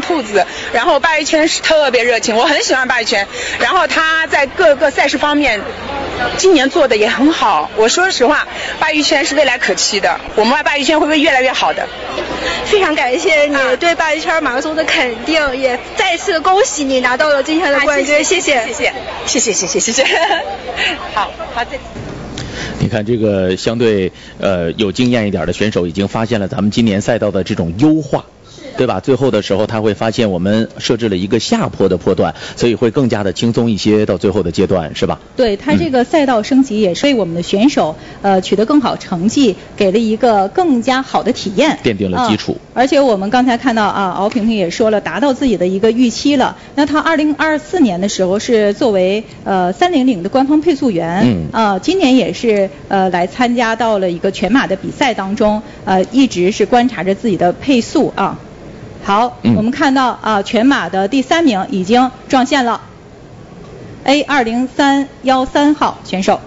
兔子，然后鲅鱼圈是特别热情，我很喜欢鲅鱼圈，然后他在各个赛事方面今年做的也很好。我说实话，鲅鱼圈是未来可期的，我们鲅鱼圈会越来越好的。 非常感谢你对鲅鱼圈马拉松的肯定，也再次恭喜你拿到了今天的冠军，谢谢。 好，再见。 你看这个相对有经验一点的选手已经发现了咱们今年赛道的这种优化，对吧？最后的时候他会发现我们设置了一个下坡的坡段，所以会更加的轻松一些到最后的阶段，是吧？ 对，他这个赛道升级也是为我们的选手取得更好成绩给了一个更加好的体验， 奠定了基础。 而且我们刚才看到敖萍萍也说了，达到自己的一个预期了。那他2024年的时候是作为300的官方配速员，今年也是来参加到了一个全马的比赛当中，一直是观察着自己的配速啊。好，我们看到全马的第3名已经撞线了 ，A20313号选手。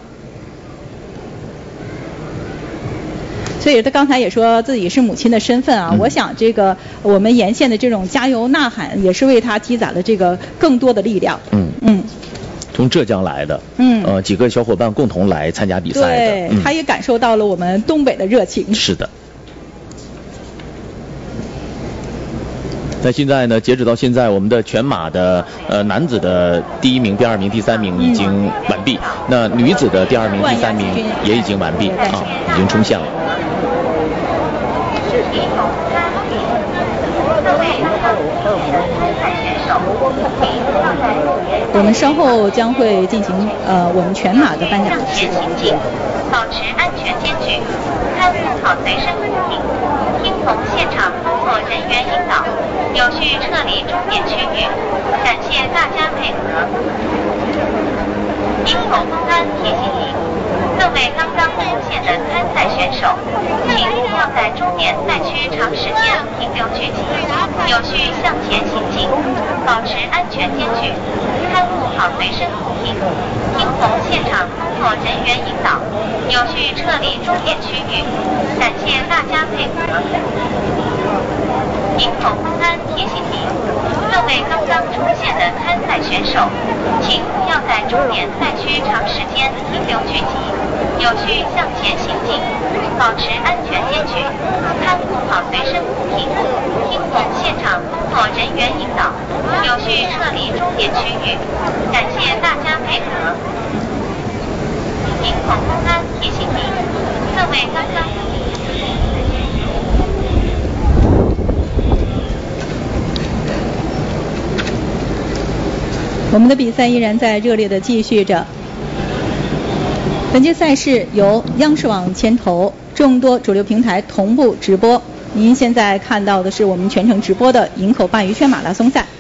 所以他刚才也说自己是母亲的身份啊，我想这个我们沿线的这种加油呐喊也是为他积攒了这个更多的力量。 从浙江来的，几个小伙伴共同来参加比赛的， 对，他也感受到了我们东北的热情。 是的。那现在呢，截止到现在，我们的全马的男子的第1名、第2名、第3名已经完毕，那女子的第2名、第3名也已经完毕已经冲线了。 我们稍后将会进行我们全马的颁奖仪式。 保持安全间距，看护好随身物品，听从现场工作人员引导，有序撤离终点区域。感谢大家配合。营口公安提醒您，各位刚刚出现的参赛选手，请勿要在终点赛区长时间停留聚集，有序向前行进，保持安全间距，看护好随身物品，听从现场工作人员引导，有序撤离终点区域。感谢大家配合。营口公安提醒您，各位刚刚出现的参赛选手，请勿要在终点赛区长时间停留聚集，有序向前行进，保持安全间距，看护好随身物品，听从现场工作人员引导，有序撤离终点区域。感谢大家配合。营口公安提醒您，各位刚刚。 我们的比赛依然在热烈的继续着。本届赛事由央视网牵头，众多主流平台同步直播。您现在看到的是我们全程直播的营口鲅鱼圈马拉松赛。